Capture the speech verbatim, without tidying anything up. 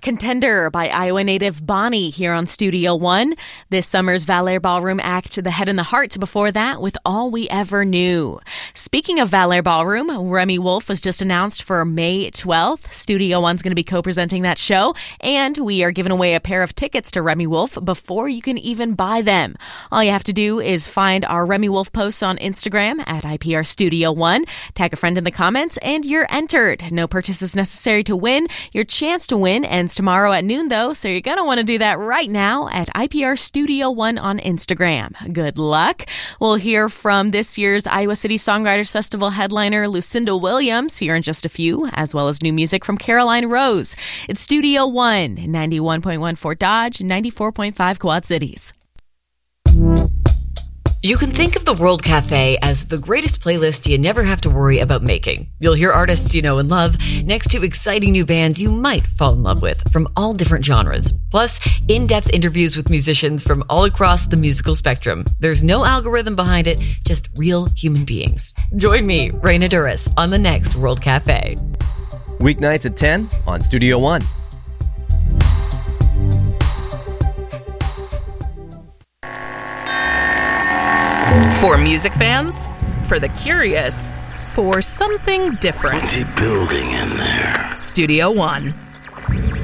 Contender by Iowa native Bonnie here on Studio One. This summer's Valère Ballroom act, The Head and the Heart, before that with All We Ever Knew. Speaking of Valère Ballroom, Remi Wolf was just announced for May twelfth. Studio One's going to be co-presenting that show, and we are giving away a pair of tickets to Remi Wolf before you can even buy them. All you have to do is find our Remi Wolf posts on Instagram at I P R Studio One, tag a friend in the comments, and you're entered. No purchase is necessary to win. Your chance to win ends tomorrow at noon, though, so you're going to want to do that right now at I P R Studio One on Instagram. Good luck. We'll hear from this year's Iowa City Songwriters Festival headliner Lucinda Williams here in just a few, as well as new music from Caroline Rose. It's Studio One, ninety-one point one Fort Dodge, ninety-four point five Quad Cities. You can think of the World Cafe as the greatest playlist you never have to worry about making. You'll hear artists you know and love next to exciting new bands you might fall in love with from all different genres. Plus, in-depth interviews with musicians from all across the musical spectrum. There's no algorithm behind it, just real human beings. Join me, Raina Duras, on the next World Cafe. Weeknights at ten on Studio One. For music fans, for the curious, for something different. What's he building in there? Studio One.